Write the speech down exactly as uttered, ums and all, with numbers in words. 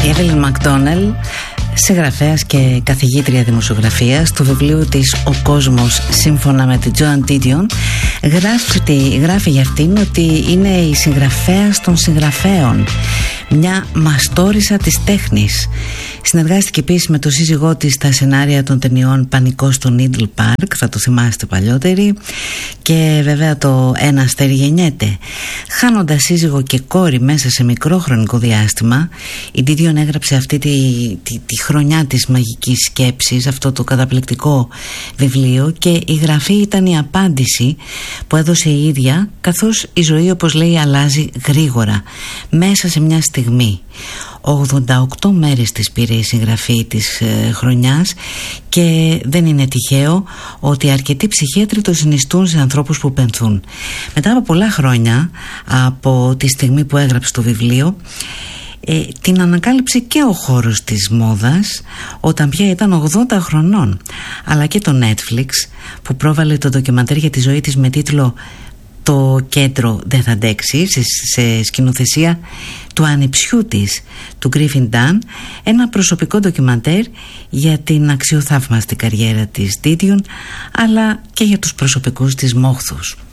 Η Εύελιν Μακδόνελ, συγγραφέας και καθηγήτρια δημοσιογραφίας του βιβλίου της «Ο κόσμος σύμφωνα με την Τζόαν Ντίντιον», γράφει, γράφει για αυτήν ότι είναι η συγγραφέας των συγγραφέων, μια μαστόρισα της τέχνης. Συνεργάστηκε επίσης με τον σύζυγό της στα σενάρια των ταινιών «Πανικός στο Νίτλ Πάρκ», θα το θυμάστε παλιότεροι, και βέβαια το «Ένα αστέρι γεννιέται». Χάνοντας σύζυγο και κόρη μέσα σε μικρό χρονικό διάστημα, η Ντίντιον έγραψε αυτή τη, τη, τη χρονιά της μαγικής σκέψης, αυτό το καταπληκτικό βιβλίο, και η γραφή ήταν η απάντηση που έδωσε η ίδια, καθώς η ζωή, όπως λέει, αλλάζει γρήγορα μέσα σε μια στιγμή. ογδόντα οκτώ μέρες της πήρε η συγγραφή της ε, χρονιάς, και δεν είναι τυχαίο ότι αρκετοί ψυχίατροι το συνιστούν σε ανθρώπους που πενθούν. Μετά από πολλά χρόνια από τη στιγμή που έγραψε το βιβλίο, ε, την ανακάλυψε και ο χώρος της μόδας όταν πια ήταν ογδόντα χρονών, αλλά και το Netflix που πρόβαλε το ντοκιμαντέρ για τη ζωή της με τίτλο «Το κέντρο δεν θα αντέξει», σε σκηνοθεσία του ανιψιού της, του Griffin Dunne, ένα προσωπικό ντοκιμαντέρ για την αξιοθαύμαστη καριέρα της Ντίντιον, αλλά και για τους προσωπικούς της μόχθους.